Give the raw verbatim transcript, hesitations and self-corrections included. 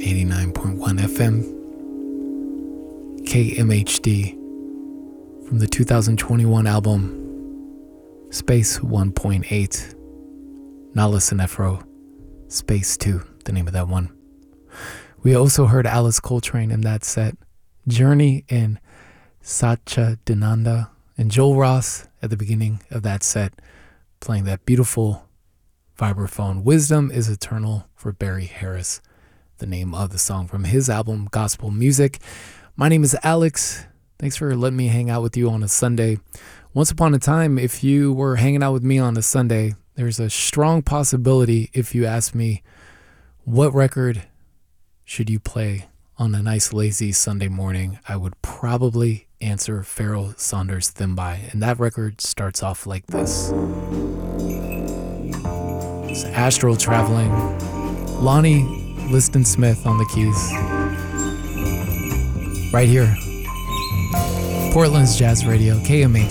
eighty-nine point one F M, K M H D, from the two thousand twenty-one album Space one point eight, Nala Sinefro, Space two, the name of that one. We also heard Alice Coltrane in that set, Journey in Sacha Dinanda, and Joel Ross at the beginning of that set, playing that beautiful vibraphone. Wisdom is Eternal for Barry Harris, the name of the song from his album Gospel Music. My name is Alex. Thanks for letting me hang out with you on a Sunday. Once upon a time, if you were hanging out with me on a Sunday, there's a strong possibility if you asked me, what record should you play on a nice lazy Sunday morning, I would probably answer Pharoah Sanders' Thimbai. And that record starts off like this. It's Astral Traveling. Lonnie Liston Smith on the keys. Right here. Portland's Jazz Radio, K M H